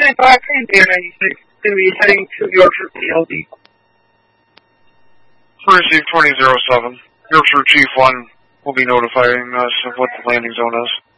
395, Cranberry 96, going to be heading to Yorkshire PLD. Receive 2007. Yorkshire Chief 1 will be notifying us of what the landing zone is.